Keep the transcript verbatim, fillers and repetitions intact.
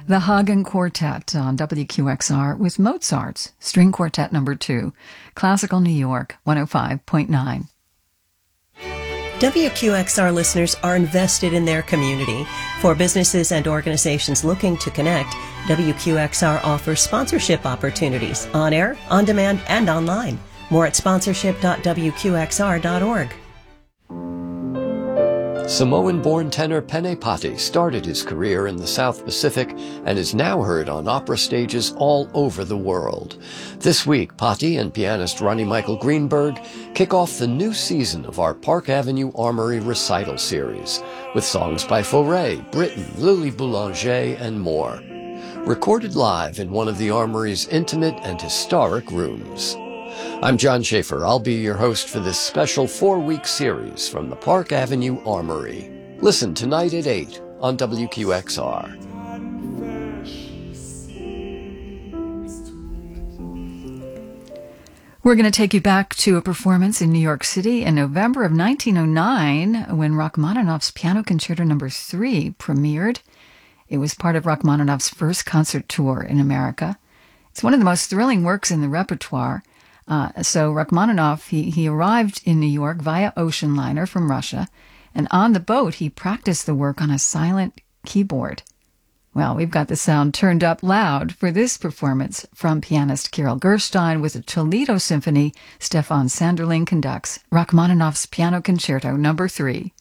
The Hagen Quartet on W Q X R with Mozart's String Quartet Number two, Classical New York one oh five point nine. W Q X R listeners are invested in their community. For businesses and organizations looking to connect, W Q X R offers sponsorship opportunities on air, on demand, and online. More at sponsorship dot w q x r dot org. Samoan-born tenor Pene Pati started his career in the South Pacific and is now heard on opera stages all over the world. This week, Pati and pianist Ronnie Michael Greenberg kick off the new season of our Park Avenue Armory recital series with songs by Fauré, Britten, Lily Boulanger, and more. Recorded live in one of the Armory's intimate and historic rooms. I'm John Schaefer. I'll be your host for this special four-week series from the Park Avenue Armory. Listen tonight at eight on W Q X R. We're going to take you back to a performance in New York City in November of nineteen oh nine when Rachmaninoff's Piano Concerto Number three premiered. It was part of Rachmaninoff's first concert tour in America. It's one of the most thrilling works in the repertoire. Uh, so Rachmaninoff, he, he arrived in New York via ocean liner from Russia, and on the boat he practiced the work on a silent keyboard. Well, we've got the sound turned up loud for this performance from pianist Kirill Gerstein with the Toledo Symphony. Stefan Sanderling conducts Rachmaninoff's Piano Concerto Number three.